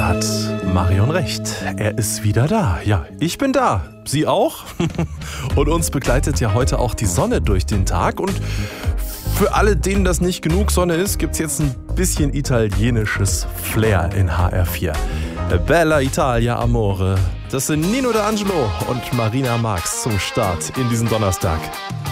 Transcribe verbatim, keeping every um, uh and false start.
Da hat Marion recht. Er ist wieder da. Ja, ich bin da. Sie auch? Und uns begleitet ja heute auch die Sonne durch den Tag. Und für alle, denen das nicht genug Sonne ist, gibt's jetzt ein bisschen italienisches Flair in H R vier. Bella Italia Amore. Das sind Nino D'Angelo und Marina Marx zum Start in diesen Donnerstag.